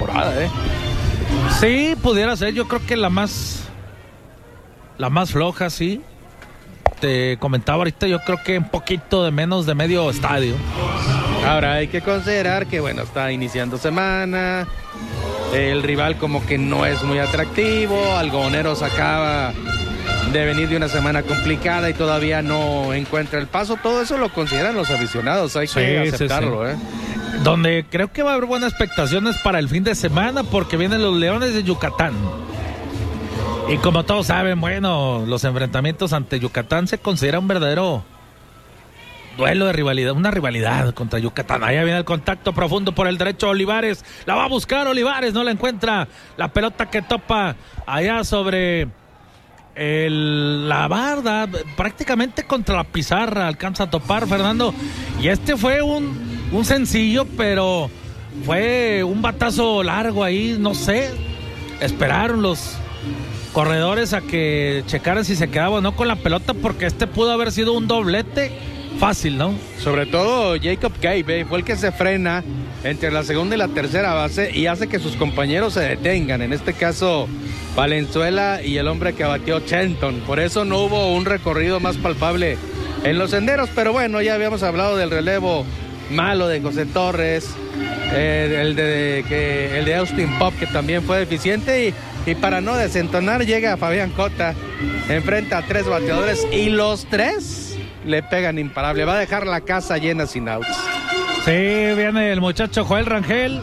temporada, Sí, pudiera ser. Yo creo que la más floja, sí. Te comentaba ahorita, yo creo que un poquito de menos de medio estadio. Ahora hay que considerar que, bueno, está iniciando semana, el rival como que no es muy atractivo, Algodoneros acaba de venir de una semana complicada y todavía no encuentra el paso. Todo eso lo consideran los aficionados, hay que aceptarlo, sí. Donde creo que va a haber buenas expectaciones para el fin de semana, porque vienen los Leones de Yucatán. Y como todos saben, bueno, los enfrentamientos ante Yucatán se considera un verdadero duelo de rivalidad, una rivalidad contra Yucatán. Allá viene el contacto profundo por el derecho, Olivares, la va a buscar Olivares, no la encuentra, la pelota que topa allá sobre la barda, prácticamente contra la pizarra, alcanza a topar Fernando, y este fue un sencillo, pero fue un batazo largo ahí, no sé, esperaron los corredores a que checaran si se quedaba o no con la pelota, porque pudo haber sido un doblete fácil, ¿no? Sobre todo Jacob Gabe fue el que se frena entre la segunda y la tercera base y hace que sus compañeros se detengan, en este caso Valenzuela y el hombre que batió Chenton. Por eso no hubo un recorrido más palpable en los senderos, pero bueno, ya habíamos hablado del relevo malo de José Torres, el de Austin Pop, que también fue deficiente, y para no desentonar llega Fabián Cota, enfrenta a 3 bateadores y los 3 le pegan imparable, va a dejar la casa llena sin outs. Sí, viene el muchacho Joel Rangel,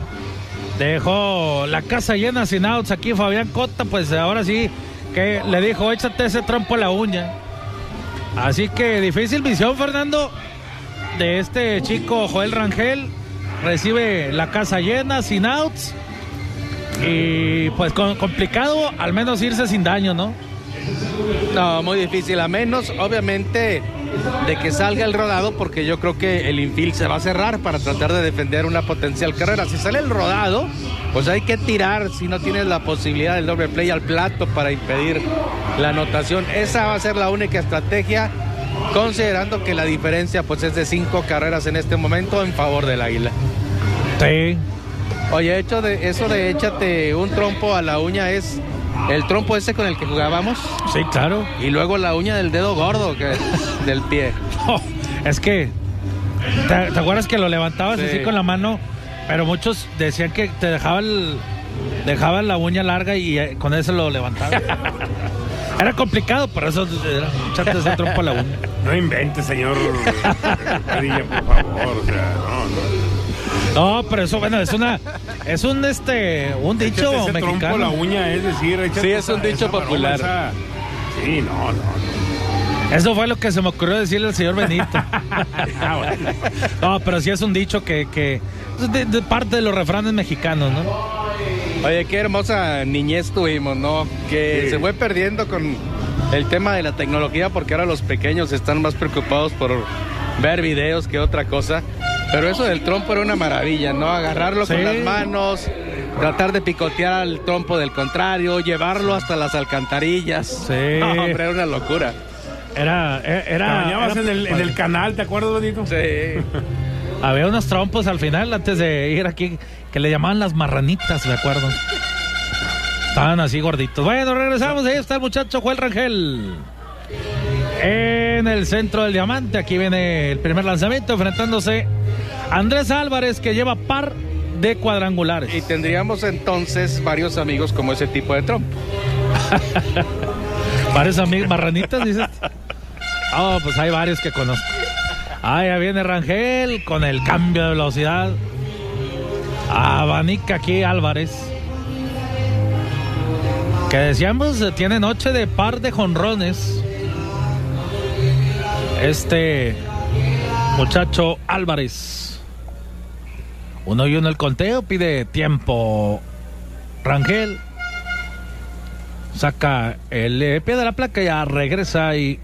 dejó la casa llena sin outs aquí Fabián Cota, pues ahora sí que le dijo, échate ese trompo a la uña. Así que difícil misión, Fernando, de este chico Joel Rangel. Recibe la casa llena, sin outs, y pues complicado al menos irse sin daño, ¿no? No, muy difícil, a menos obviamente de que salga el rodado, porque yo creo que el infield se va a cerrar para tratar de defender una potencial carrera. Si sale el rodado, pues hay que tirar, si no tienes la posibilidad del doble play, al plato para impedir la anotación. Esa va a ser la única estrategia, considerando que la diferencia pues es de 5 carreras en este momento en favor del Águila. Sí. Oye, eso de échate un trompo a la uña, ¿es el trompo ese con el que jugábamos? Sí, claro. Y luego la uña del dedo gordo del pie. No, es que ¿te acuerdas que lo levantabas así con la mano? Pero muchos decían que te dejaban la uña larga y con eso lo levantabas. Era complicado, por eso echarte ese trompo a la uña. No inventes, señor Padilla, por favor, o sea, no. No, pero eso, bueno, es un dicho ese mexicano. Trompo la uña, es decir, sí, es un dicho popular. Sí, no. Eso fue lo que se me ocurrió decirle al señor Benito. No, pero sí es un dicho que de parte de los refranes mexicanos, ¿no? Oye, qué hermosa niñez tuvimos, ¿no? Que se fue perdiendo con el tema de la tecnología, porque ahora los pequeños están más preocupados por ver videos que otra cosa. Pero eso del trompo era una maravilla, ¿no? Agarrarlo con las manos, tratar de picotear al trompo del contrario, llevarlo hasta las alcantarillas. Sí. No, hombre, era una locura. Te bañabas en el canal, ¿te acuerdas, Benito? Sí. Había unos trompos al final, antes de ir aquí, que le llamaban las marranitas, me acuerdo. Estaban así gorditos. Bueno, regresamos, ahí está el muchacho Joel Rangel. En el centro del diamante, aquí viene el primer lanzamiento, enfrentándose Andrés Álvarez, que lleva par de cuadrangulares. Y tendríamos entonces varios amigos como ese tipo de trompo. ¿Varios amigos marranitas, dices? Oh, pues hay varios que conozco. Ya viene Rangel con el cambio de velocidad. Abanica aquí Álvarez, que decíamos tiene noche de par de jonrones este muchacho Álvarez. 1-1 el conteo, pide tiempo Rangel, saca el pie de la placa, ya regresa y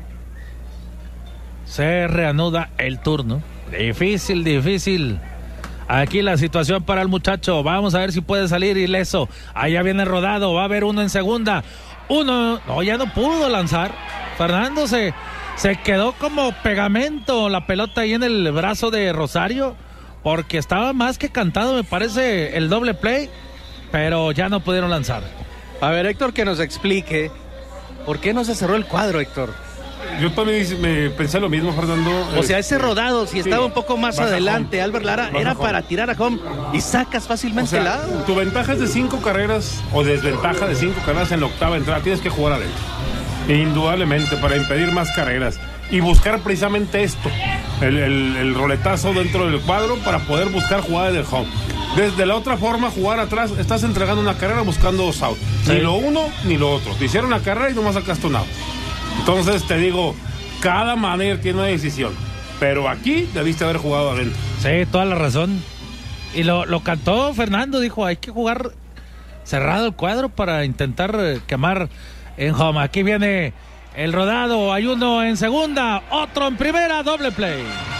se reanuda el turno. Difícil aquí la situación para el muchacho. Vamos a ver si puede salir ileso. Allá viene rodado, va a haber uno en segunda. Ya no pudo lanzar. Fernando se quedó como pegamento la pelota ahí en el brazo de Rosario, porque estaba más que cantado, me parece, el doble play. pero ya no pudieron lanzar. A ver, Héctor, que nos explique por qué no se cerró el cuadro, Héctor. Yo también me pensé lo mismo, Fernando. O sea, ese rodado, si estaba un poco más vas a adelante, home. Albert Lara, Vas era a home. para tirar a home y sacas fácilmente el lado. Tu ventaja es de 5 carreras o desventaja de 5 carreras en la octava entrada. Tienes que jugar adentro. Indudablemente, para impedir más carreras. Y buscar precisamente esto, el roletazo dentro del cuadro para poder buscar jugadas del home. Desde la otra forma, jugar atrás, estás entregando una carrera buscando 2 outs. Sí. Ni lo uno ni lo otro. Te hicieron una carrera y nomás sacaste un out. Entonces te digo, cada manera tiene una decisión. Pero aquí debiste haber jugado adentro. Sí, toda la razón. Y lo cantó Fernando, dijo, hay que jugar cerrado el cuadro para intentar quemar en home. Aquí viene el rodado, hay uno en segunda, otro en primera, doble play.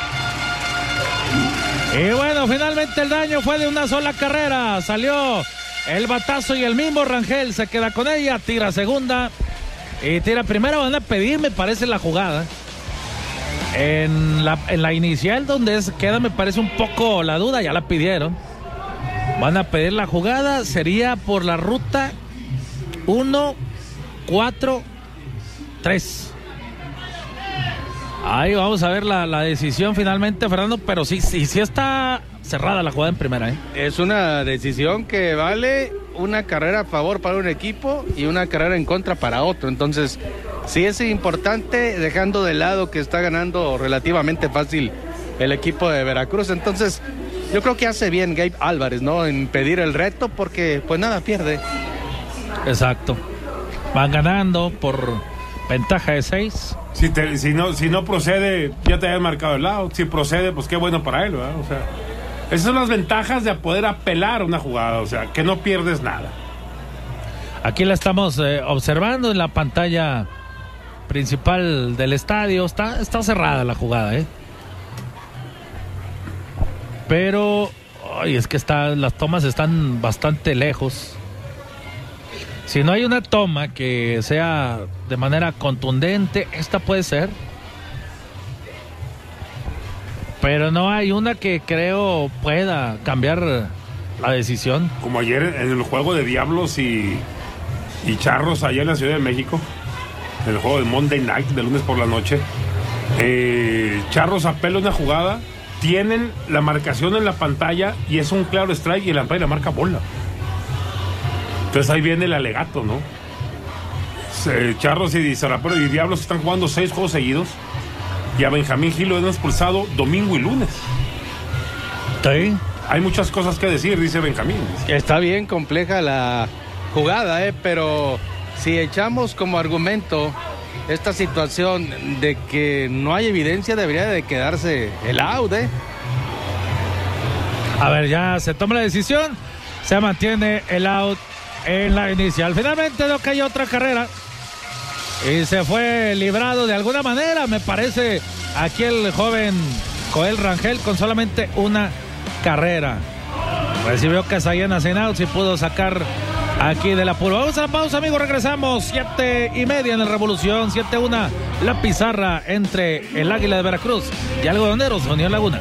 Y bueno, finalmente el daño fue de una sola carrera. Salió el batazo y el mismo Rangel se queda con ella, tira segunda y tira primera. Van a pedir, me parece, la jugada. En la inicial donde queda, me parece un poco la duda, ya la pidieron. Van a pedir la jugada, sería por la ruta 1, 4, 3. Ahí vamos a ver la decisión finalmente, Fernando, pero sí está cerrada la jugada en primera, ¿eh? Es una decisión que vale una carrera a favor para un equipo y una carrera en contra para otro. Entonces, sí es importante, dejando de lado que está ganando relativamente fácil el equipo de Veracruz. Entonces, yo creo que hace bien Gabe Álvarez, ¿no?, en pedir el reto, porque pues nada pierde. Exacto. Van ganando por ventaja de 6. Si no procede, ya te habían marcado el out. Si procede, pues qué bueno para él, ¿verdad? O sea, esas son las ventajas de poder apelar una jugada, o sea, que no pierdes nada. Aquí la estamos observando en la pantalla principal del estadio. Está cerrada la jugada, ¿eh? Pero es que las tomas están bastante lejos. Si no hay una toma que sea de manera contundente, esta puede ser. Pero no hay una que creo pueda cambiar la decisión. Como ayer en el juego de Diablos y Charros allá en la Ciudad de México, el juego de Monday Night, de lunes por la noche, Charros apela una jugada, tienen la marcación en la pantalla y es un claro strike y el umpire la marca bola. Entonces ahí viene el alegato, ¿no? Charros y Zarapero y Diablos están jugando 6 juegos seguidos y a Benjamín Gil lo han expulsado domingo y lunes. Sí. Hay muchas cosas que decir, dice Benjamín. Está bien compleja la jugada, pero si echamos como argumento esta situación de que no hay evidencia, debería de quedarse el out, A ver, ya se toma la decisión, se mantiene el out en la inicial. Finalmente no cayó otra carrera y se fue librado de alguna manera, me parece, aquí el joven Joel Rangel con solamente una carrera. Recibió Casallanas en outs y pudo sacar aquí del apuro. Vamos a la pausa, amigos, regresamos. 7:30 en la Revolución, 7-1 la pizarra entre el Águila de Veracruz y Algodoneros Unión Laguna.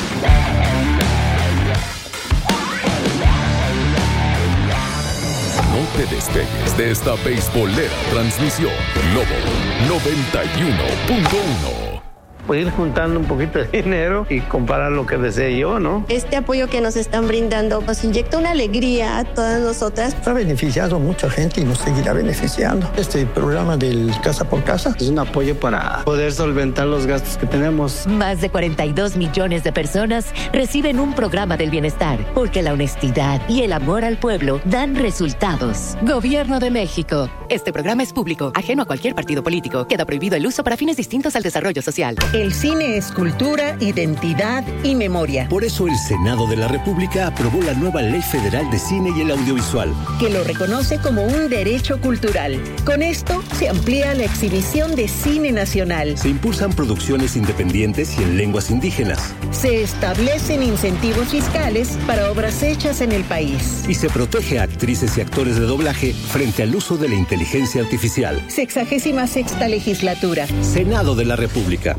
No te despegues de esta beisbolera transmisión. Lobo 91.1. Puede ir juntando un poquito de dinero y comprar lo que desee yo, ¿no? Este apoyo que nos están brindando nos inyecta una alegría a todas nosotras. Ha beneficiado a mucha gente y nos seguirá beneficiando. Este programa del Casa por Casa Es un apoyo para poder solventar los gastos que tenemos. Más de 42 millones de personas reciben un programa del bienestar, porque la honestidad y el amor al pueblo dan resultados. Gobierno de México. Este programa es público, ajeno a cualquier partido político. Queda prohibido el uso para fines distintos al desarrollo social. El cine es cultura, identidad y memoria. Por eso el Senado de la República aprobó la nueva Ley Federal de Cine y el Audiovisual, que lo reconoce como un derecho cultural. Con esto se amplía la exhibición de cine nacional. Se impulsan producciones independientes y en lenguas indígenas. Se establecen incentivos fiscales para obras hechas en el país. Y se protege a actrices y actores de doblaje frente al uso de la inteligencia artificial. 66ª legislatura. Senado de la República.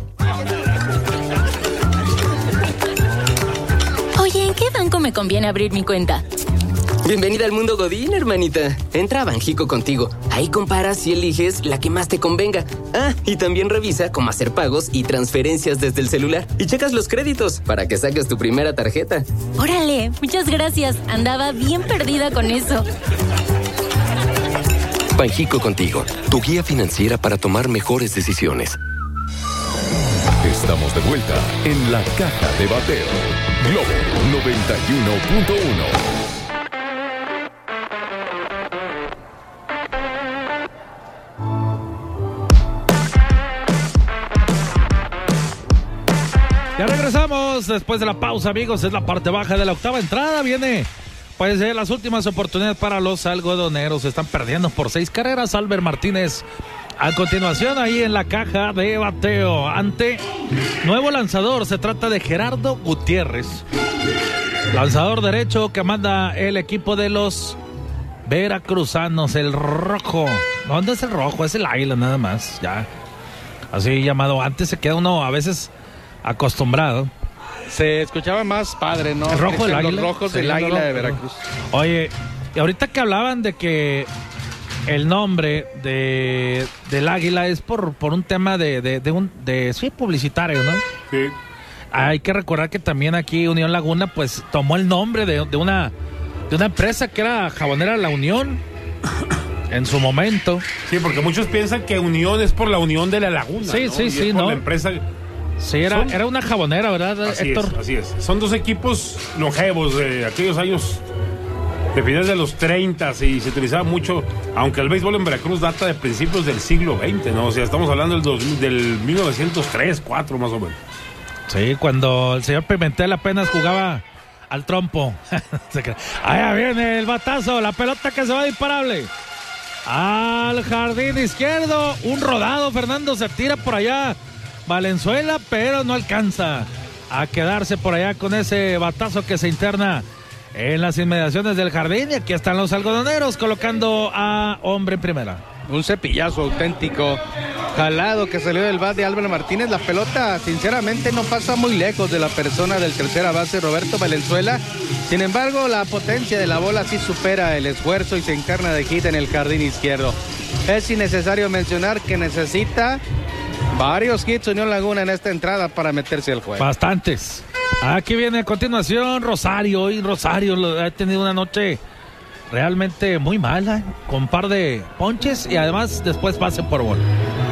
Oye, ¿en qué banco me conviene abrir mi cuenta? Bienvenida al mundo Godín, hermanita. Entra a Banjico Contigo. Ahí comparas y eliges la que más te convenga. Ah, y también revisa cómo hacer pagos y transferencias desde el celular. Y checas los créditos para que saques tu primera tarjeta. Órale, muchas gracias. Andaba bien perdida con eso. Banjico Contigo, tu guía financiera para tomar mejores decisiones. Estamos de vuelta en la Caja de Bateo. Globo 91.1. Ya regresamos después de la pausa, amigos. Es la parte baja de la octava entrada. Viene, pues, las últimas oportunidades para los algodoneros. Están perdiendo por 6 carreras. Albert Martínez, a continuación, ahí en la caja de bateo. Ante nuevo lanzador. Se trata de Gerardo Gutiérrez. Lanzador derecho que manda el equipo de los veracruzanos. El rojo. ¿Dónde es el rojo? Es el águila nada más. Ya. Así llamado. Antes se queda uno a veces acostumbrado. Se escuchaba más padre, ¿no? El rojo del águila. Los rojos del águila de Veracruz. Oye, y ahorita que hablaban de que el nombre del águila es por un tema de sí, publicitario, ¿no? Sí. Hay que recordar que también aquí Unión Laguna pues tomó el nombre de una empresa que era Jabonera La Unión en su momento. Sí, porque muchos piensan que Unión es por la Unión de la Laguna. Sí, ¿no? sí, y sí, es por ¿no? la empresa. Sí, era una jabonera, ¿verdad, así Héctor? Así es. Son dos equipos longevos de aquellos años de finales de los 30 y se utilizaba mucho, aunque el béisbol en Veracruz data de principios del siglo XX, ¿no? O sea, estamos hablando del 1903, 4 más o menos. Sí, cuando el señor Pimentel apenas jugaba al trompo. Allá viene el batazo, la pelota que se va imparable. Al jardín izquierdo, un rodado, Fernando se tira por allá. Valenzuela, pero no alcanza a quedarse por allá con ese batazo que se interna en las inmediaciones del jardín. Y aquí están los algodoneros colocando a hombre en primera. Un cepillazo auténtico, jalado que salió del bat de Álvaro Martínez. La pelota sinceramente no pasa muy lejos de la persona del tercera base Roberto Valenzuela. Sin embargo, la potencia de la bola sí supera el esfuerzo y se encarna de hit en el jardín izquierdo. Es innecesario mencionar que necesita varios hits Unión Laguna en esta entrada para meterse al juego. Bastantes. Aquí viene a continuación Rosario. Hoy Rosario ha tenido una noche realmente muy mala, con un par de ponches y además después pase por bola.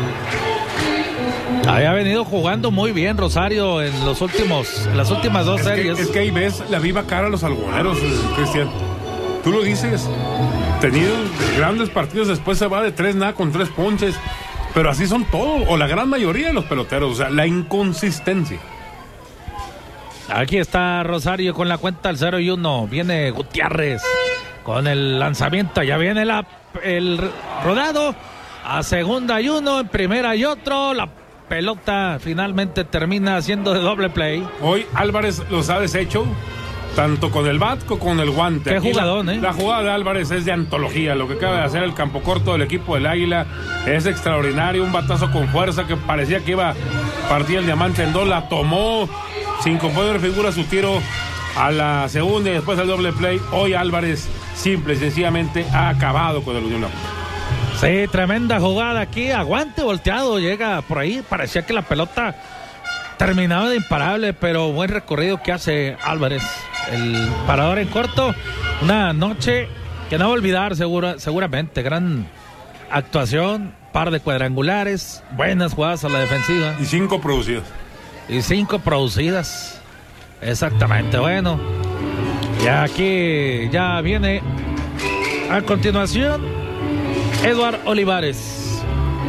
Había venido jugando muy bien Rosario en las últimas dos series. Es que ahí ves la viva cara de los algodoneros, Cristian. Tú lo dices, tenido grandes partidos, después se va de 3-0 con 3 ponches. Pero así son todos, o la gran mayoría de los peloteros, o sea, la inconsistencia. Aquí está Rosario con la cuenta al 0-1. Viene Gutiérrez con el lanzamiento. Ya viene el rodado a segunda y uno, en primera y otro. La pelota finalmente termina siendo de doble play. Hoy Álvarez los ha deshecho, tanto con el bat como con el guante. Qué jugadón, La jugada de Álvarez es de antología. Lo que acaba de hacer el campo corto del equipo del Águila es extraordinario. Un batazo con fuerza que parecía que iba a partir el diamante en dos. La tomó sin componer figura su tiro a la segunda y después al doble play. Hoy Álvarez simple y sencillamente ha acabado con el Unión Laguna. Sí, tremenda jugada aquí. Aguante volteado. Llega por ahí. Parecía que la pelota terminaba de imparable, pero buen recorrido que hace Álvarez. El parador en corto. Una noche que no va a olvidar seguramente. Gran actuación, par de cuadrangulares, buenas jugadas a la defensiva. Y 5 producidas. Exactamente, bueno. Y aquí ya viene a continuación Eduard Olivares.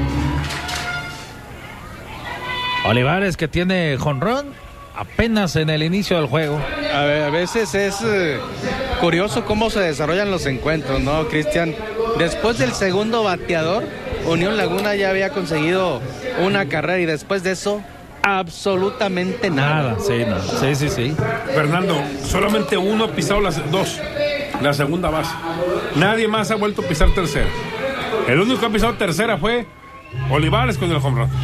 Olivares que tiene jonrón apenas en el inicio del juego. A veces es curioso cómo se desarrollan los encuentros, ¿no, Cristian? Después del segundo bateador, Unión Laguna ya había conseguido una carrera y después de eso, absolutamente nada. Sí. Fernando, solamente uno ha pisado la segunda base. Nadie más ha vuelto a pisar tercera. El único que ha pisado tercera fue Olivares con el home run.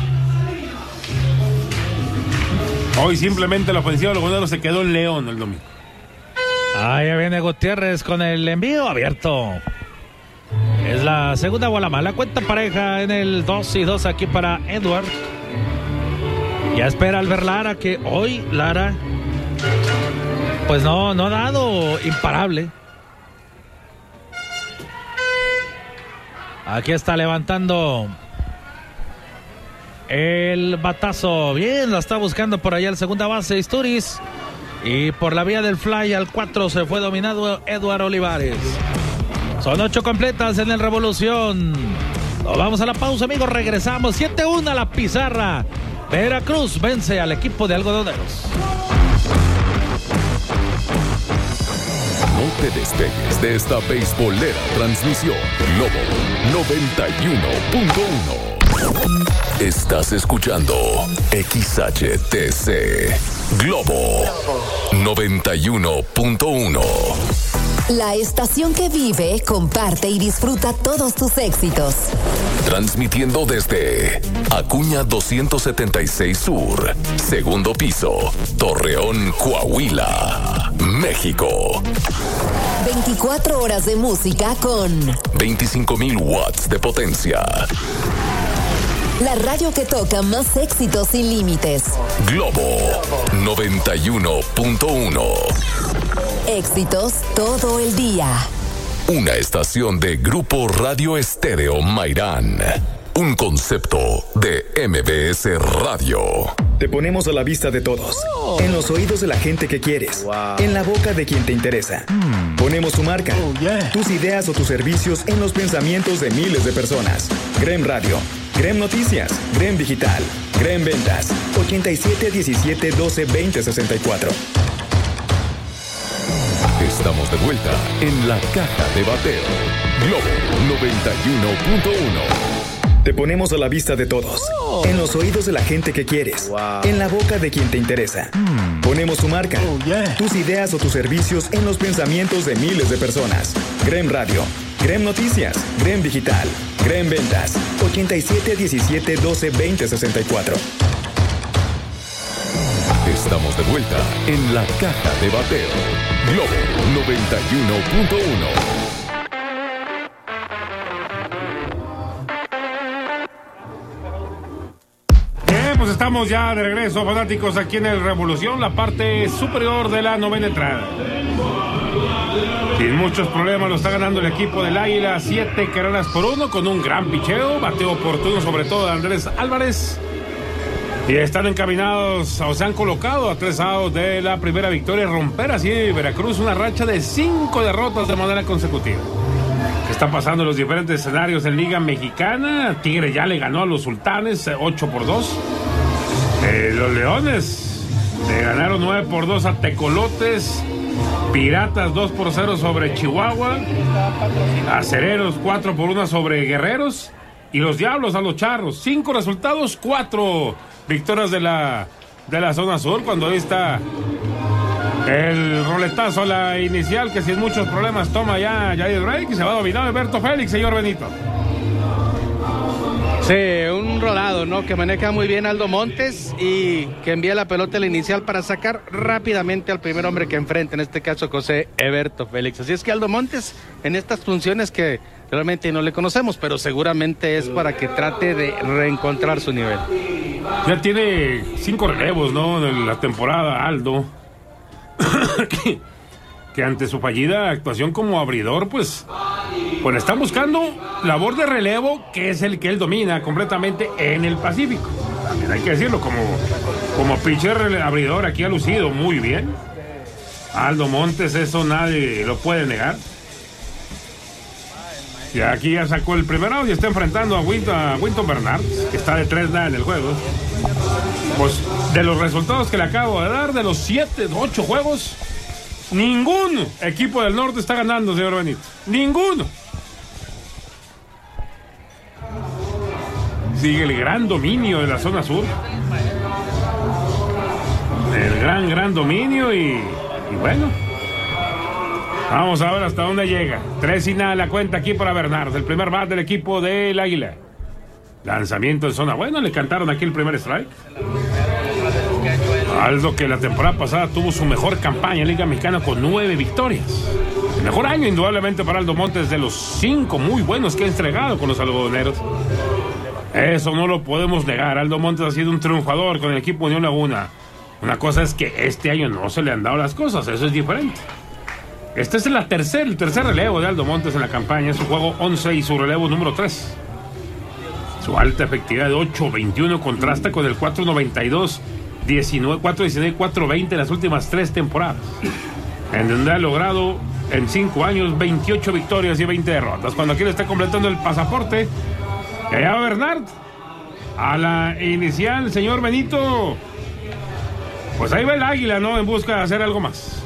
Hoy simplemente la ofensiva de los Guaneros se quedó en León el domingo. Ahí viene Gutiérrez con el envío abierto. Es la segunda bola mala. Cuenta pareja en el 2-2 aquí para Edward. Ya espera Albert Lara, que hoy Lara pues no ha dado imparable. Aquí está levantando el batazo. Bien, la está buscando por allá el segunda base Isturiz. Y por la vía del fly al 4 se fue dominado Edward Olivares. Son 8 completas en el Revolución. Nos vamos a la pausa, amigos. Regresamos. 7-1 a la pizarra. Veracruz vence al equipo de Algodoneros. No te despegues de esta beisbolera transmisión. Globo 91.1. Estás escuchando XHTC Globo 91.1. La estación que vive, comparte y disfruta todos tus éxitos. Transmitiendo desde Acuña 276 Sur, segundo piso, Torreón, Coahuila, México. 24 horas de música con 25,000 watts de potencia. La radio que toca más éxitos sin límites. Globo 91.1. Éxitos todo el día. Una estación de Grupo Radio Estéreo Mairán. Un concepto de MBS Radio. Te ponemos a la vista de todos. En los oídos de la gente que quieres. En la boca de quien te interesa. Ponemos tu marca, tus ideas o tus servicios en los pensamientos de miles de personas. Grem Radio, Grem Noticias, Grem Digital, Grem Ventas, 87 17 12 20 64. Estamos de vuelta en la caja de bateo. Globo 91.1. Te ponemos a la vista de todos. En los oídos de la gente que quieres. En la boca de quien te interesa. Ponemos tu marca, tus ideas o tus servicios en los pensamientos de miles de personas. Grem Radio, Grem Noticias, Grem Digital, Grem Ventas, 87 17 12 20 64. Estamos de vuelta en la caja de bateo. Globo 91.1. Pues estamos ya de regreso, fanáticos, aquí en el Revolución, la parte superior de la novena entrada. Sin muchos problemas lo está ganando el equipo del Águila, 7 carreras por 1, con un gran picheo, bateo oportuno sobre todo de Andrés Álvarez. Y están encaminados, o se han colocado a 3 outs de la primera victoria, romper así Veracruz una racha de 5 derrotas de manera consecutiva. ¿Qué está pasando en los diferentes escenarios en Liga Mexicana? Tigre ya le ganó a los Sultanes 8-2. Los Leones le ganaron 9-2 a Tecolotes. Piratas 2-0 sobre Chihuahua. Acereros 4-1 sobre Guerreros. Y los Diablos a los Charros. 5 resultados, 4 victorias de la zona sur. Cuando ahí está el roletazo a la inicial, que sin muchos problemas toma ya Jair Rey, que se va a dominar Alberto Félix, señor Benito. Sí, un rolado, ¿no? Que maneja muy bien Aldo Montes y que envía la pelota a la inicial para sacar rápidamente al primer hombre que enfrenta, en este caso José Eberto Félix. Así es que Aldo Montes, en estas funciones que realmente no le conocemos, pero seguramente es para que trate de reencontrar su nivel. Ya tiene 5 relevos, ¿no? En la temporada, Aldo. que ante su fallida actuación como abridor, pues están buscando labor de relevo, que es el que él domina completamente en el Pacífico. También hay que decirlo, como pitcher abridor aquí ha lucido muy bien Aldo Montes, eso nadie lo puede negar. Y aquí ya sacó el primer out y está enfrentando a Winton Bernard, que está de 3-0 en el juego. Pues de los resultados que le acabo de dar, de los 8 juegos, ningún equipo del norte está ganando, señor Benito. Ninguno. Sigue el gran dominio de la zona sur. El gran dominio y bueno. Vamos a ver hasta dónde llega. 3-0 la cuenta aquí para Bernard, el primer bat del equipo del Águila. Lanzamiento en zona. Bueno, le cantaron aquí el primer strike. Aldo, que la temporada pasada tuvo su mejor campaña en Liga Mexicana con 9 victorias. El mejor año indudablemente para Aldo Montes, de los 5 muy buenos que ha entregado con los algodoneros. Eso no lo podemos negar. Aldo Montes ha sido un triunfador con el equipo Unión Laguna. Una cosa es que este año no se le han dado las cosas, eso es diferente. Este es el tercer relevo de Aldo Montes en la campaña, es su juego 11 y su relevo número 3. Su alta efectividad de 8.21 contrasta con el 4.92, 4.19 y 4.20 en las últimas 3 temporadas, en donde ha logrado en 5 años 28 victorias y 20 derrotas. Cuando aquí le está completando el pasaporte, y allá va Bernard, a la inicial, señor Benito. Pues ahí va el Águila, ¿no? En busca de hacer algo más.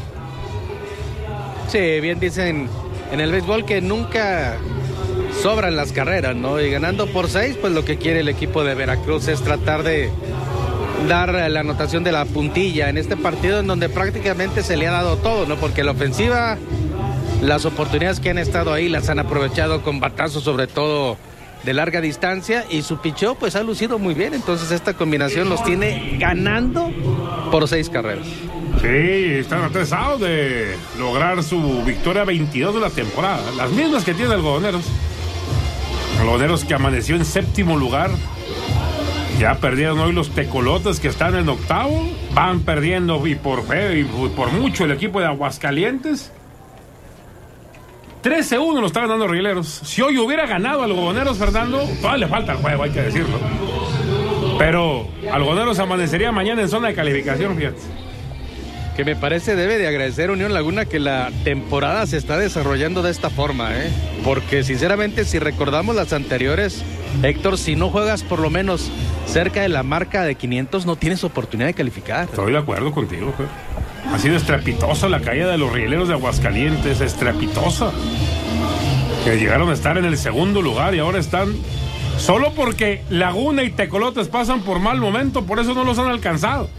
Sí, bien dicen en el béisbol que nunca sobran las carreras, ¿no? Y ganando por 6, pues lo que quiere el equipo de Veracruz es tratar de dar la anotación de la puntilla en este partido en donde prácticamente se le ha dado todo, ¿no? Porque la ofensiva, las oportunidades que han estado ahí las han aprovechado con batazos, sobre todo de larga distancia, y su picheo pues ha lucido muy bien. Entonces esta combinación los tiene ganando por 6 carreras. Sí, están atrasados de lograr su victoria 22 de la temporada, las mismas que tiene Algodoneros. Algodoneros que amaneció en 7º lugar. Ya perdieron hoy los Tecolotes, que están en 8º. Van perdiendo y por mucho el equipo de Aguascalientes. 13-1 lo está ganando Rieleros. Si hoy hubiera ganado Algodoneros, Fernando, todavía le falta el juego, hay que decirlo. Pero Algodoneros amanecería mañana en zona de calificación, fíjate. Que me parece debe de agradecer Unión Laguna que la temporada se está desarrollando de esta forma, porque sinceramente si recordamos las anteriores, Héctor, si no juegas por lo menos cerca de la marca de 500 no tienes oportunidad de calificar. Estoy de acuerdo contigo, Fer. Ha sido estrepitosa la caída de los Rieleros de Aguascalientes, estrepitosa. Que llegaron a estar en el 2º lugar y ahora están solo porque Laguna y Tecolotes pasan por mal momento, por eso no los han alcanzado.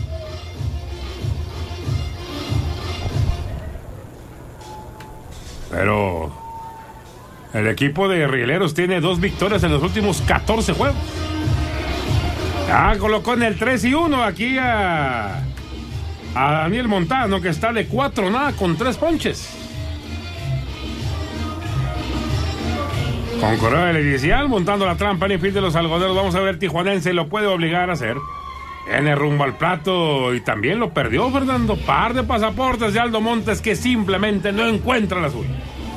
Pero el equipo de Rieleros tiene 2 victorias en los últimos 14 juegos. Colocó en el 3-1 aquí a Daniel Montano, que está de 4-0 con 3 ponches. Con correo del inicial, montando la trampa en el infield de los algodoneros. Vamos a ver, Tijuanense lo puede obligar a hacer. En el rumbo al plato, y también lo perdió Fernando. Par de pasaportes de Aldo Montes que simplemente no encuentra la suya.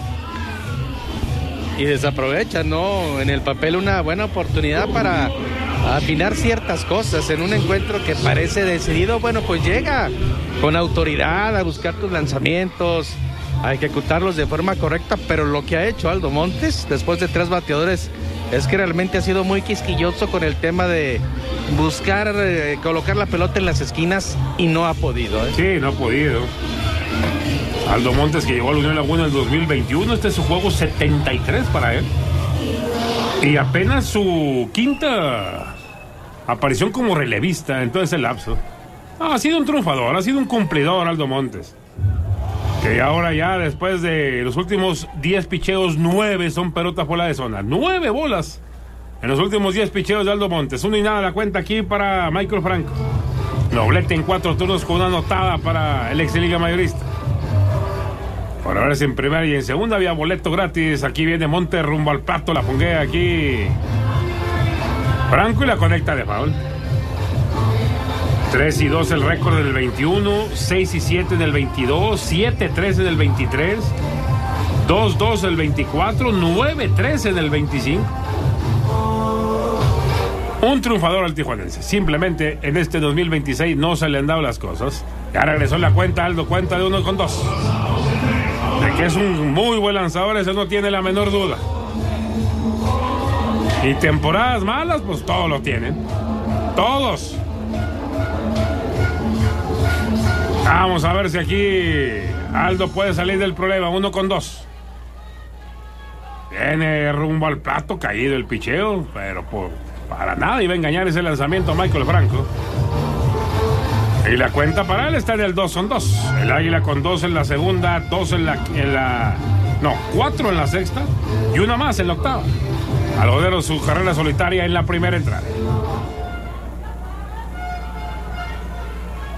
Y desaprovecha, ¿no? En el papel una buena oportunidad para afinar ciertas cosas en un encuentro que parece decidido. Bueno, pues llega con autoridad a buscar tus lanzamientos, a ejecutarlos de forma correcta, pero lo que ha hecho Aldo Montes después de 3 bateadores es que realmente ha sido muy quisquilloso con el tema de buscar colocar la pelota en las esquinas y no ha podido. Sí, no ha podido. Aldo Montes, que llegó a la Unión Laguna en el 2021, este es su juego 73 para él. Y apenas su 5ª aparición como relevista en todo ese lapso. Ha sido un triunfador, ha sido un cumplidor Aldo Montes. Que ahora ya después de los últimos 10 picheos, 9 son pelotas fuera de zona. 9 bolas en los últimos 10 picheos de Aldo Montes. 1-0 la cuenta aquí para Michael Franco. Doblete en 4 turnos con una anotada para el ex Liga Mayorista. Por ahora es en primera y en segunda había boleto gratis. Aquí viene Montes rumbo al plato, la ponguea aquí Franco y la conecta de foul. 3-2 el récord del 21, 6-7 en el 22, 7-3 en el 23, 2-2 el 24, 9-3 en el 25. Un triunfador al tijuanense. Simplemente en este 2026 no se le han dado las cosas. Ya regresó la cuenta, Aldo, cuenta de 1-2. De que es un muy buen lanzador, eso no tiene la menor duda. Y temporadas malas, pues todos lo tienen. Todos. Vamos a ver si aquí Aldo puede salir del problema. 1-2. Viene rumbo al plato, caído el picheo, pero para nada iba a engañar ese lanzamiento a Michael Franco. Y la cuenta para él está en el 2-2. El Águila con 2 en la segunda, 2 4 en la sexta y una más en la octava. Algodero su carrera solitaria en la primera entrada.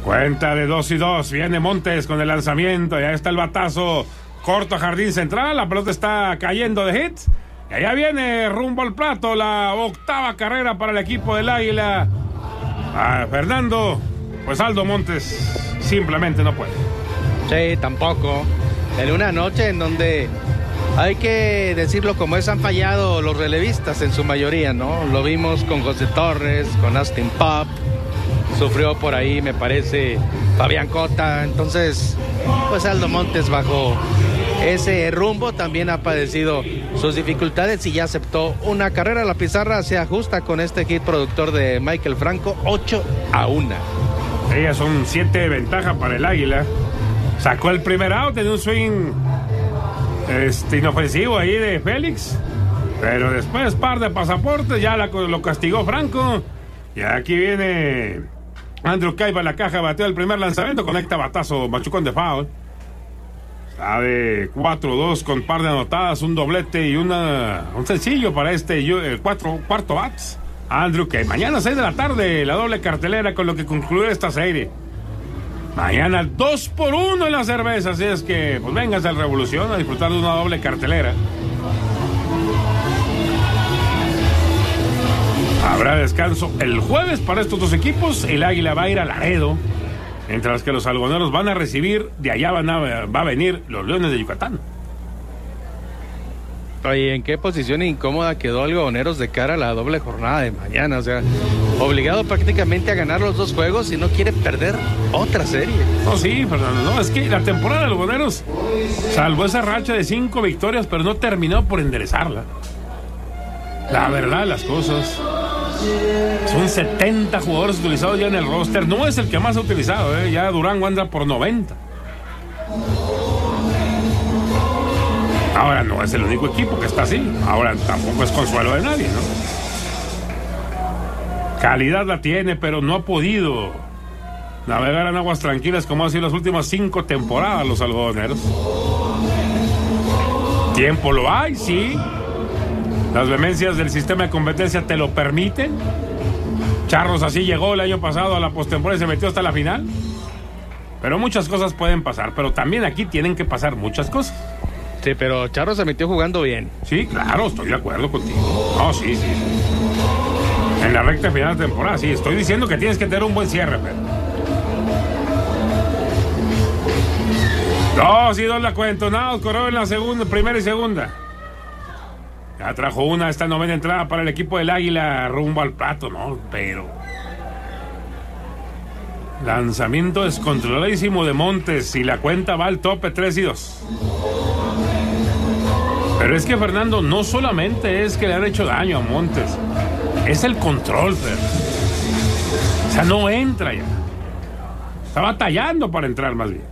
Cuenta de 2-2. Viene Montes con el lanzamiento. Ya está el batazo corto a jardín central. La pelota está cayendo de hit. Y allá viene rumbo al plato la octava carrera para el equipo del Águila. Fernando, pues Aldo Montes simplemente no puede. Sí, tampoco. En una noche en donde, hay que decirlo como es, han fallado los relevistas en su mayoría, ¿no? Lo vimos con José Torres, con Austin Pop. Sufrió por ahí, me parece, Fabián Cota. Entonces, pues Aldo Montes bajo ese rumbo también ha padecido sus dificultades y ya aceptó una carrera. La pizarra se ajusta con este hit productor de Michael Franco, 8-1. Ellas son 7 de ventaja para el Águila. Sacó el primer out en un swing inofensivo ahí de Félix. Pero después, par de pasaportes, ya lo castigó Franco. Y aquí viene Andrew Caiba, la caja, bateó el primer lanzamiento, conecta batazo, machucón de foul. Está de 4-2 con par de anotadas, un doblete y un sencillo para cuarto bats. Andrew Caiba. Mañana 6 de la tarde, la doble cartelera con lo que concluye esta serie. Mañana 2-1 en la cerveza, así es que pues véngase al Revolución a disfrutar de una doble cartelera. Habrá descanso el jueves para estos dos equipos. El Águila va a ir a Laredo, mientras que los algodoneros van a recibir, de allá va a venir los Leones de Yucatán. Oye, ¿en qué posición incómoda quedó Algodoneros de cara a la doble jornada de mañana? O sea, obligado prácticamente a ganar los dos juegos y no quiere perder otra serie. No, sí, Fernando, no, es que la temporada de Algodoneros salvó esa racha de 5 victorias, pero no terminó por enderezarla. La verdad, las cosas. Son 70 jugadores utilizados ya en el roster. No es el que más ha utilizado, ya Durango anda por 90. Ahora no es el único equipo que está así. Ahora tampoco es consuelo de nadie, ¿no? Calidad la tiene, pero no ha podido navegar en aguas tranquilas como ha sido las últimas 5 temporadas los algodoneros. Tiempo lo hay, sí. Las vehemencias del sistema de competencia te lo permiten. Charros así llegó el año pasado a la postemporada y se metió hasta la final. Pero muchas cosas pueden pasar, pero también aquí tienen que pasar muchas cosas. Sí, pero Charros se metió jugando bien. Sí, claro, estoy de acuerdo contigo. No, sí. En la recta final de temporada, sí. Estoy diciendo que tienes que tener un buen cierre, pero... 2-2 la cuento. Nada, corrió en la primera y segunda. Ya trajo esta novena entrada para el equipo del Águila rumbo al plato, ¿no? Pero... lanzamiento descontroladísimo de Montes y la cuenta va al tope, 3-2. Pero es que, Fernando, no solamente es que le han hecho daño a Montes, es el control, Fer. O sea, no entra ya. Está batallando para entrar más bien.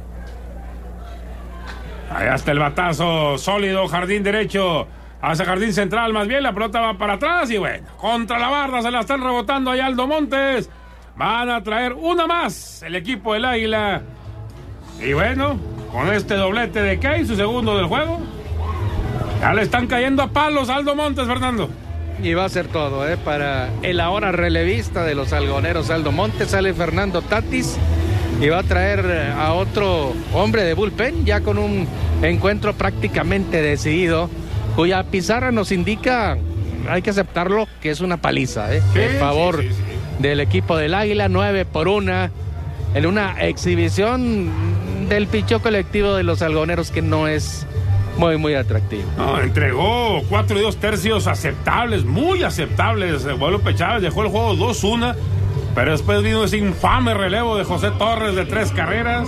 Allá está el batazo sólido, jardín derecho, hacia jardín central, más bien la pelota va para atrás y bueno, contra la barra se la están rebotando allá Aldo Montes. Van a traer una más el equipo del Águila. Y bueno, con este doblete de Key, su segundo del juego, ya le están cayendo a palos a Aldo Montes, Fernando. Y va a ser todo, para el ahora relevista de los algodoneros Aldo Montes. Sale Fernando Tatis y va a traer a otro hombre de bullpen, ya con un encuentro prácticamente decidido, cuya pizarra nos indica, hay que aceptarlo, que es una paliza, en favor del equipo del Águila, 9-1, en una exhibición del picheo colectivo de los algodoneros que no es muy atractivo. No, entregó 4 2/3 aceptables, muy aceptables. Guadalupe Chávez dejó el juego 2-1, pero después vino ese infame relevo de José Torres de 3 carreras.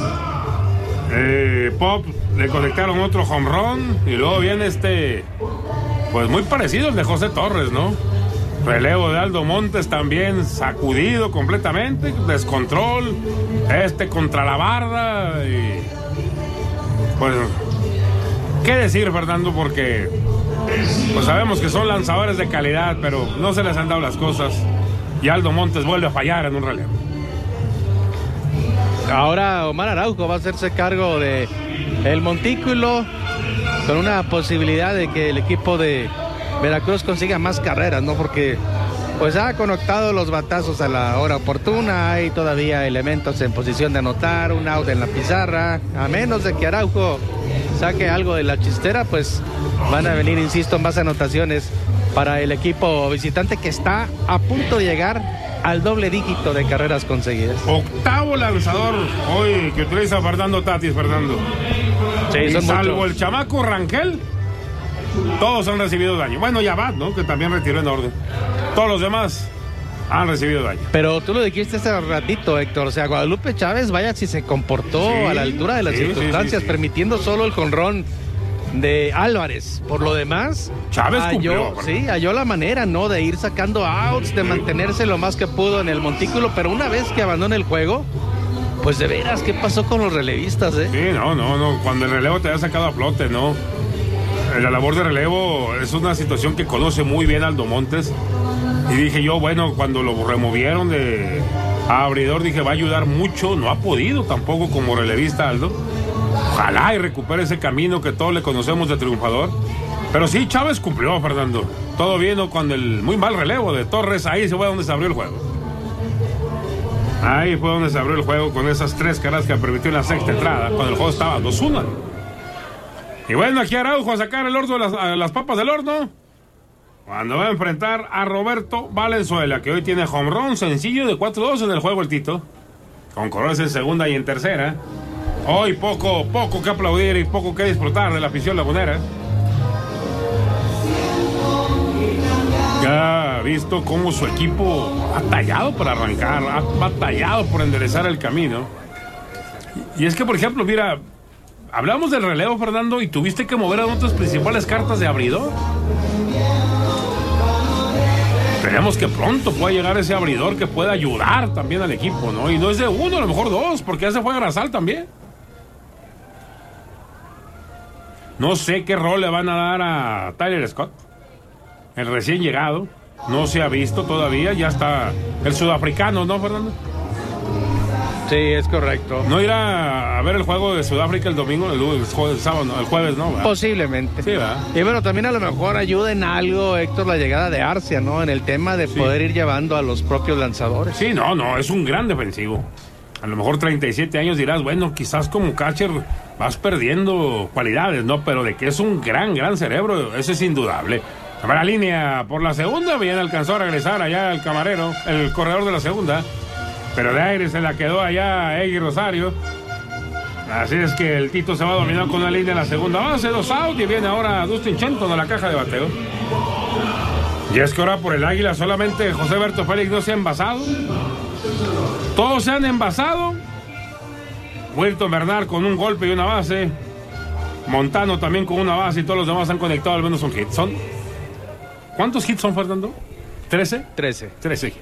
Pop le conectaron otro home run y luego viene pues muy parecido al de José Torres, ¿no? Relevo de Aldo Montes también sacudido completamente, descontrol, contra la barda y pues qué decir, Fernando, porque pues sabemos que son lanzadores de calidad, pero no se les han dado las cosas y Aldo Montes vuelve a fallar en un relevo. Ahora Omar Araujo va a hacerse cargo de el montículo con una posibilidad de que el equipo de Veracruz consiga más carreras, ¿no? Porque pues ha conectado los batazos a la hora oportuna. Hay todavía elementos en posición de anotar, un out en la pizarra. A menos de que Araujo saque algo de la chistera, pues van a venir, insisto, más anotaciones para el equipo visitante, que está a punto de llegar al doble dígito de carreras conseguidas. Octavo lanzador hoy que utiliza Fernando Tatis, Fernando. Sí, y son salvo muchos. el chamaco Rangel, todos han recibido daño. Bueno, y Abad, ¿no? Que también retiró en orden. Todos los demás han recibido daño. Pero tú lo dijiste hace ratito, Héctor. O sea, Guadalupe Chávez, vaya si se comportó a la altura de las circunstancias, permitiendo solo el jonrón de Álvarez. Por lo demás, Chávez halló la manera, ¿no? De ir sacando outs, de mantenerse lo más que pudo en el montículo, pero una vez que abandona el juego, pues de veras, ¿qué pasó con los relevistas, Sí, no. Cuando el relevo te había sacado a flote, ¿no? La labor de relevo es una situación que conoce muy bien Aldo Montes. Y dije yo, bueno, cuando lo removieron de abridor, dije, va a ayudar mucho. No ha podido tampoco como relevista Aldo. Ojalá y recupere ese camino que todos le conocemos de triunfador. Pero sí, Chávez cumplió, Fernando. Todo bien, ¿no? Con el muy mal relevo de Torres, ahí se fue donde se abrió el juego. Ahí fue donde se abrió el juego con esas 3 carreras que permitió en la sexta entrada, cuando el juego estaba 2-1. Y bueno, aquí Araujo a sacar el horno de las papas del horno, cuando va a enfrentar a Roberto Valenzuela, que hoy tiene home run sencillo de 4-2 en el juego el Tito, con corredores en segunda y en tercera. Hoy poco que aplaudir y poco que disfrutar de la afición lagunera. Ya ha visto cómo su equipo ha batallado para arrancar, ha batallado por enderezar el camino. Y es que, por ejemplo, mira, hablamos del relevo, Fernando, y tuviste que mover a otras principales cartas de abridor. Esperemos que pronto pueda llegar ese abridor que pueda ayudar también al equipo, ¿no? Y no es de uno, a lo mejor 2, porque ya se fue a Grasal también. No sé qué rol le van a dar a Tyler Scott, el recién llegado. No se ha visto todavía, ya está el sudafricano, ¿no, Fernando? Sí, es correcto. ¿No irá a ver el juego de Sudáfrica el domingo, el jueves, no? ¿verdad? Posiblemente. Sí, ¿verdad? Y bueno, también a lo mejor ayuda en algo, Héctor, la llegada de Arcia, ¿no? En el tema de poder ir llevando a los propios lanzadores. Sí, no, es un gran defensivo. A lo mejor 37 años dirás, bueno, quizás como catcher vas perdiendo cualidades, ¿no? Pero de que es un gran cerebro, eso es indudable. A ver, la línea por la segunda, bien alcanzó a regresar allá el camarero, el corredor de la segunda. Pero de aire se la quedó allá Egui Rosario. Así es que el Tito se va a dominar con una línea en la segunda base, 2 out, y viene ahora Dustin Chenton a la caja de bateo. Y es que ahora por el Águila solamente José Berto Félix no se ha envasado. Todos se han envasado. Wilton Bernard con un golpe y una base. Montano también con una base, y todos los demás han conectado al menos un hit. ¿Cuántos hits son, Fernando? ¿13? 13 hits.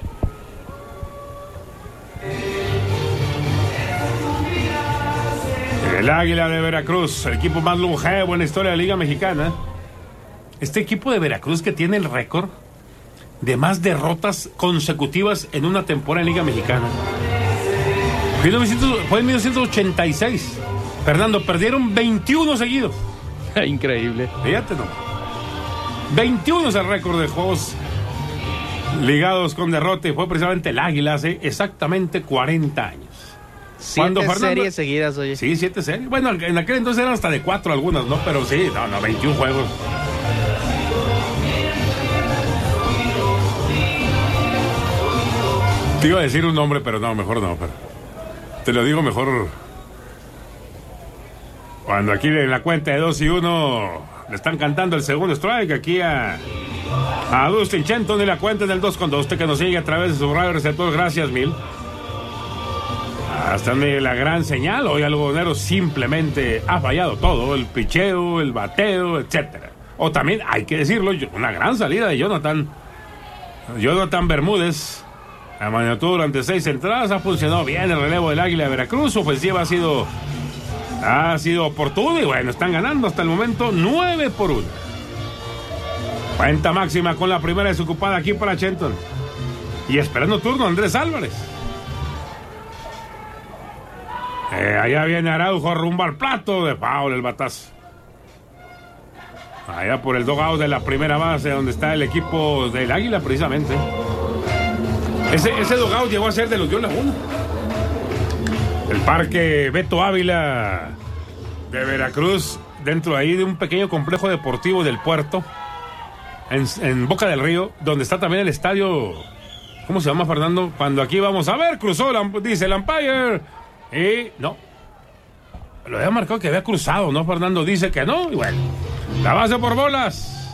El Águila de Veracruz, el equipo más longevo en la historia de la Liga Mexicana. Este equipo de Veracruz que tiene el récord de más derrotas consecutivas en una temporada en Liga Mexicana. Fue en 1986. Fernando, perdieron 21 seguidos. Increíble. Fíjate, ¿no? 21 es el récord de juegos ligados con derrota, y fue precisamente el Águila hace exactamente 40 años. 7 series seguidas, oye. Sí, 7 series. Bueno, en aquel entonces eran hasta de 4 algunas, ¿no? Pero sí, 21 juegos. Te iba a decir un nombre, pero no, mejor no. Pero te lo digo mejor. Cuando aquí en la cuenta de 2-1 le están cantando el segundo strike aquí a Dustin Chenton, y la cuenta en el 2-2. Usted que nos sigue a través de su radio receptor, gracias mil. Hasta la gran señal. Hoy Algodonero simplemente ha fallado todo: el picheo, el bateo, etcétera. O también, hay que decirlo, una gran salida de Jonathan Bermúdez. La mantuvo durante 6 entradas. Ha funcionado bien el relevo del Águila de Veracruz. Su ofensiva ha sido oportuna, y bueno, están ganando hasta el momento 9-1. Cuenta máxima con la primera desocupada aquí para Chenton. Y esperando turno Andrés Álvarez. Allá viene Araujo rumbo al plato de foul, el batazo. allá por el dugout de la primera base, donde está el equipo del Águila, precisamente. Ese dugout llegó a ser de los Dios Laguna. El Parque Beto Ávila de Veracruz, dentro ahí de un pequeño complejo deportivo del puerto, en Boca del Río, donde está también el estadio. ¿Cómo se llama, Fernando? Cuando aquí vamos a ver, cruzó, dice el umpire. Y no. Lo había marcado que había cruzado, ¿no, Fernando? Dice que no. Y bueno, la base por bolas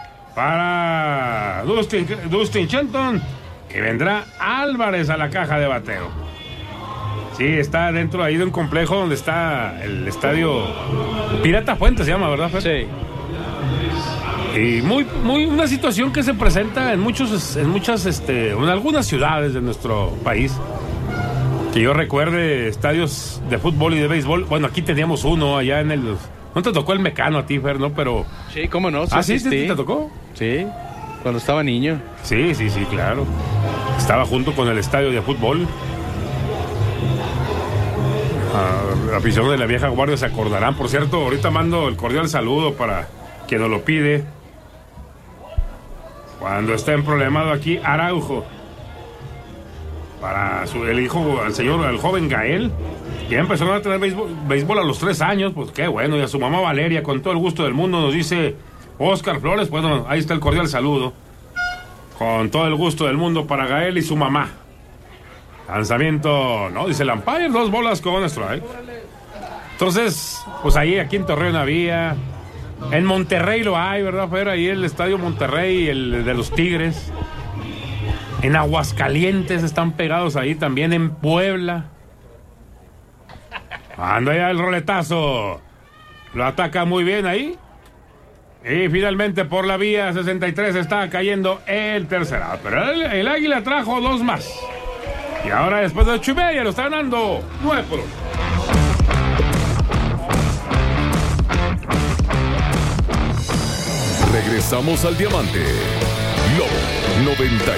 para Dustin Shelton. Y vendrá Álvarez a la caja de bateo. Sí, está dentro ahí de un complejo donde está el estadio Pirata Fuente, se llama, ¿verdad, Fer? Sí. Y muy una situación que se presenta en algunas ciudades de nuestro país. Que yo recuerde estadios de fútbol y de béisbol. Bueno, aquí teníamos uno allá en el... ¿No te tocó el Mecano a ti, Fer, no? Pero... Sí, ¿cómo no? Sí, ¿te tocó? Sí, cuando estaba niño. Sí, claro. Estaba junto con el estadio de fútbol. La afición de la vieja guardia se acordarán. Por cierto, ahorita mando el cordial saludo para quien nos lo pide. Cuando está en problemado aquí Araujo. Para el hijo, al joven Gael, que empezó a tener béisbol a los 3 años. Pues qué bueno. Y a su mamá Valeria, con todo el gusto del mundo, nos dice Oscar Flores. Bueno, ahí está el cordial saludo. Con todo el gusto del mundo para Gael y su mamá. Lanzamiento, no, dice el umpire, 2 bolas con strike. Entonces, pues ahí, aquí en Torreón había. En Monterrey lo hay, ¿verdad, Fer? Ahí el estadio Monterrey, el de los Tigres. En Aguascalientes están pegados ahí también, en Puebla. Anda ya el roletazo. Lo ataca muy bien ahí. Y finalmente por la vía 63 está cayendo el tercer out. Pero el Águila trajo 2 más. Y ahora después de 8:30 lo está ganando 9-1. Regresamos al Diamante. Lobo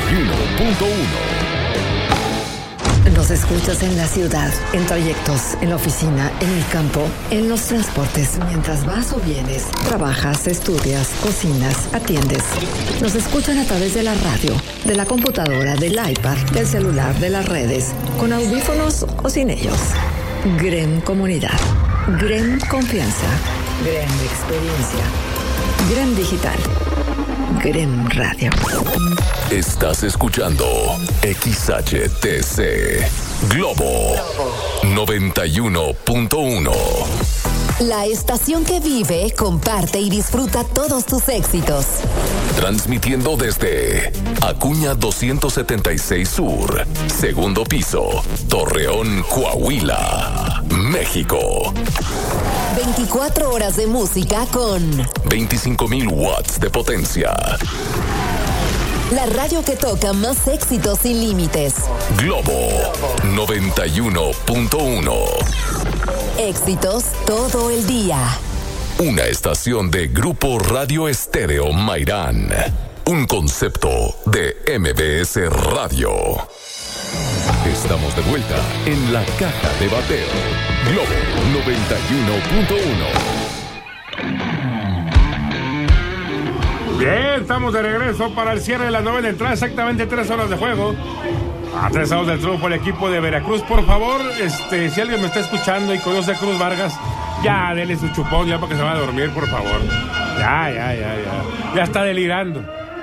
91.1. Nos escuchas en la ciudad, en trayectos, en la oficina, en el campo, en los transportes, mientras vas o vienes, trabajas, estudias, cocinas, atiendes. Nos escuchan a través de la radio, de la computadora, del iPad, del celular, de las redes, con audífonos o sin ellos. GREM Comunidad, GREM Confianza, GREM Experiencia, GREM Digital, GREM Radio. Estás escuchando XHTC Globo 91.1. La estación que vive, comparte y disfruta todos tus éxitos. Transmitiendo desde Acuña 276 Sur, segundo piso, Torreón, Coahuila, México. 24 horas de música con 25,000 watts de potencia. La radio que toca más éxitos sin límites. Globo 91.1. Éxitos todo el día. Una estación de Grupo Radio Estéreo Mairán. Un concepto de MBS Radio. Estamos de vuelta en la caja de bateo. Globo 91.1. Bien, estamos de regreso para el cierre de la novena entrada. Exactamente 3 horas de juego. A 3 horas del triunfo el equipo de Veracruz. Por favor, si alguien me está escuchando y conoce a Cruz Vargas, ya dele su chupón ya para que se vaya a dormir, por favor. Ya está delirando.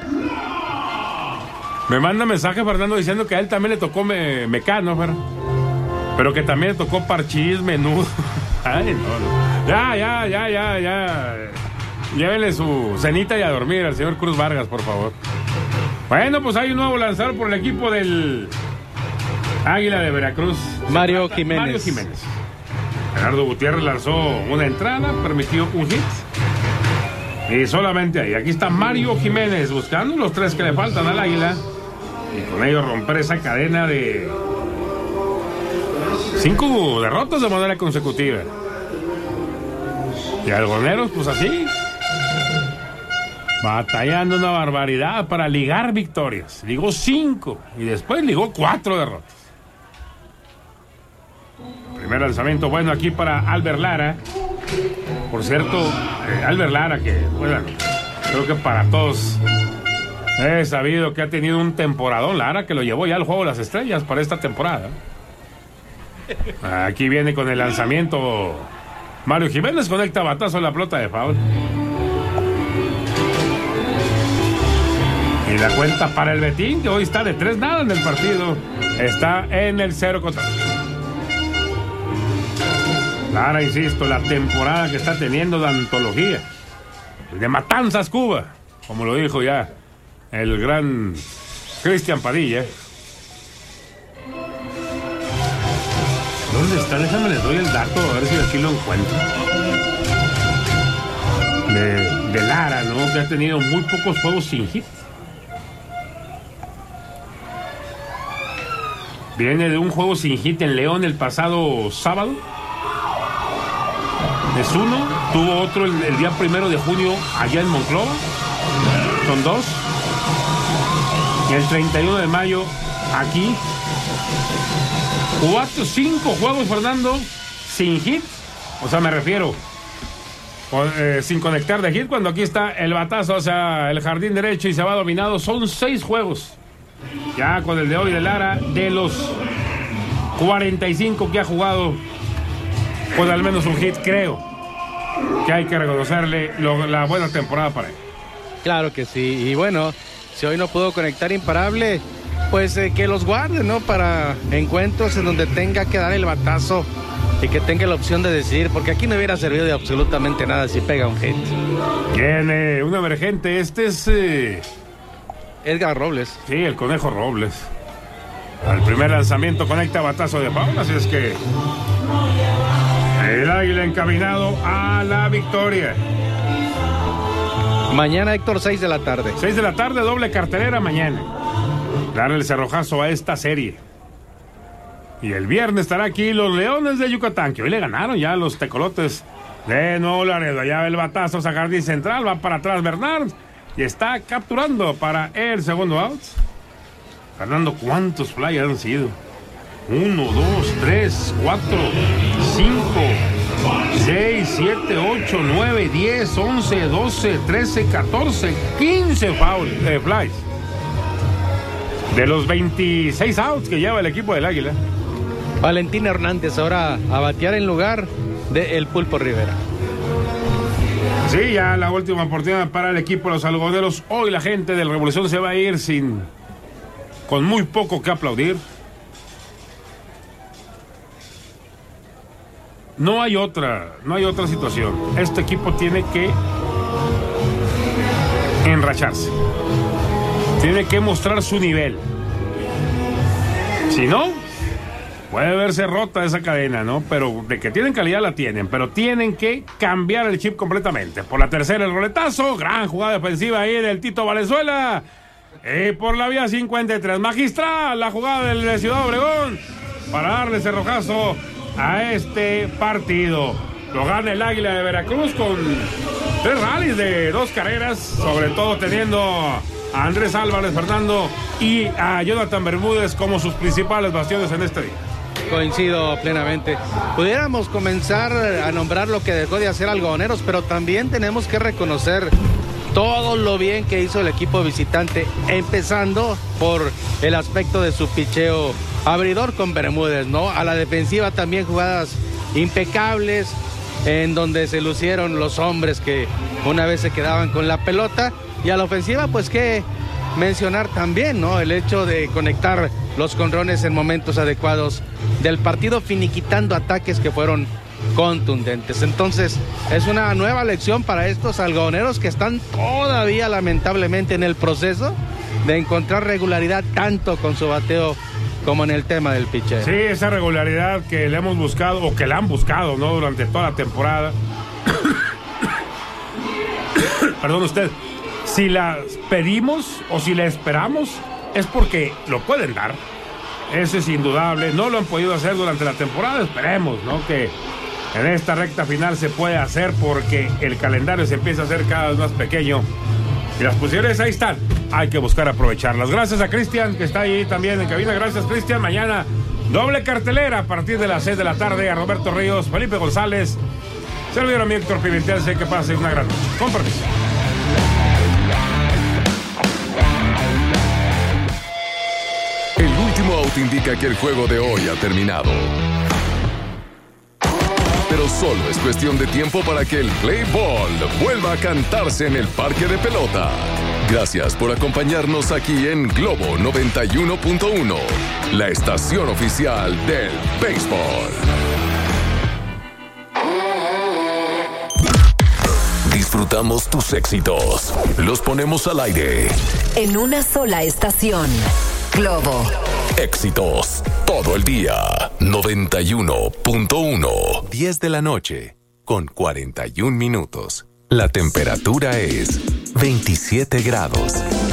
Me manda mensaje Fernando diciendo que a él también le tocó Mecano, pero que también le tocó Parchís, Menudo. Ay, no. Ya. Llévele su cenita y a dormir al señor Cruz Vargas, por favor. Bueno, pues hay un nuevo lanzador por el equipo del Águila de Veracruz. Mario Jiménez. Gerardo Gutiérrez lanzó una entrada, permitió un hit. Y solamente ahí. Aquí está Mario Jiménez buscando los 3 que le faltan al Águila. Y con ello romper esa cadena de 5 derrotas de manera consecutiva. Y algoneros, pues así. Batallando una barbaridad para ligar victorias. Ligó 5 y después ligó 4 derrotas. Primer lanzamiento bueno aquí para Albert Lara. Por cierto, Albert Lara, que bueno, creo que para todos he sabido que ha tenido un temporadón Lara, que lo llevó ya al Juego de las Estrellas para esta temporada. Aquí viene con el lanzamiento Mario Jiménez, conecta batazo en la pelota de foul. Y la cuenta para el Betín, que hoy está de 3-0 en el partido. Está en el 0-0. Lara, insisto, la temporada que está teniendo de antología. De Matanzas, Cuba. Como lo dijo ya el gran Cristian Padilla. ¿Dónde está? Déjame les doy el dato, a ver si aquí lo encuentro. De Lara, ¿no? Que ha tenido muy pocos juegos sin hit. Viene de un juego sin hit en León el pasado sábado. Es uno. Tuvo otro el día 1 de junio allá en Monclova. Son 2. Y el 31 de mayo aquí. 5 juegos, Fernando, sin hit. O sea, me refiero sin conectar de hit, cuando aquí está el batazo hacia el jardín derecho y se va dominado. Son 6 juegos. Ya con el de hoy de Lara, de los 45 que ha jugado, pues al menos un hit, creo que hay que reconocerle la buena temporada para él. Claro que sí. Y bueno, si hoy no pudo conectar imparable, pues que los guarde, ¿no? Para encuentros en donde tenga que dar el batazo y que tenga la opción de decidir, porque aquí no hubiera servido de absolutamente nada si pega un hit. Viene un emergente, este es Edgar Robles. Sí, el Conejo Robles. Al primer lanzamiento conecta batazo de foul, así es que el Águila encaminado a la victoria. Mañana, Héctor, 6 de la tarde. 6 de la tarde, doble cartelera mañana. Darle el cerrojazo a esta serie. Y el viernes estará aquí los Leones de Yucatán, que hoy le ganaron ya a los Tecolotes de Nuevo Laredo. Allá el batazo a jardín central, va para atrás Bernard y está capturando para el segundo out. Fernando, ¿cuántos fly han sido? 1, 2, 3, 4, 5, 6, 7, 8, 9, 10, 11, 12, 13, 14, 15 flies. De los 26 outs que lleva el equipo del Águila. Valentín Hernández ahora a batear en lugar de El Pulpo Rivera. Sí, ya la última oportunidad para el equipo de los algodoneros. Hoy la gente del Revolución se va a ir con muy poco que aplaudir. No hay otra situación. Este equipo tiene que enracharse. Tiene que mostrar su nivel. Si no, puede verse rota esa cadena, ¿no? Pero de que tienen calidad la tienen. Pero tienen que cambiar el chip completamente. Por la tercera el roletazo. Gran jugada defensiva ahí del Tito Valenzuela. Y por la vía 53. Magistral la jugada del Ciudad Obregón. Para darle cerrojazo a este partido. Lo gana el Águila de Veracruz con 3 rallies de 2 carreras. Sobre todo teniendo a Andrés Álvarez, Fernando, y a Jonathan Bermúdez como sus principales bastiones en este día. Coincido plenamente. Pudiéramos comenzar a nombrar lo que dejó de hacer Algodoneros, pero también tenemos que reconocer todo lo bien que hizo el equipo visitante, empezando por el aspecto de su picheo abridor con Bermúdez, ¿no? A la defensiva también jugadas impecables, en donde se lucieron los hombres que una vez se quedaban con la pelota. Y a la ofensiva, pues que mencionar también, ¿no? El hecho de conectar los jonrones en momentos adecuados del partido, finiquitando ataques que fueron contundentes. Entonces, es una nueva lección para estos algodoneros que están todavía, lamentablemente, en el proceso de encontrar regularidad tanto con su bateo como en el tema del pitcher. Sí, esa regularidad que le hemos buscado, o que la han buscado, ¿no? Durante toda la temporada. Perdón usted. Si la pedimos o si la esperamos, es porque lo pueden dar. Eso es indudable. No lo han podido hacer durante la temporada. Esperemos, ¿no? Que en esta recta final se puede hacer, porque el calendario se empieza a hacer cada vez más pequeño. Y las posibilidades ahí están. Hay que buscar aprovecharlas. Gracias a Cristian, que está ahí también en cabina. Gracias, Cristian. Mañana doble cartelera a partir de las 6 de la tarde. A Roberto Ríos, Felipe González Servidor a mí, Héctor Pimentel, sé que pase una gran noche. Con permiso. El último out indica que el juego de hoy ha terminado. Pero solo es cuestión de tiempo para que el play ball vuelva a cantarse en el parque de pelota. Gracias por acompañarnos aquí en Globo 91.1, la estación oficial del béisbol. Disfrutamos tus éxitos. Los ponemos al aire. En una sola estación. Globo. Éxitos. Todo el día. 91.1. 10 de la noche. Con 41 minutos. La temperatura es 27 grados.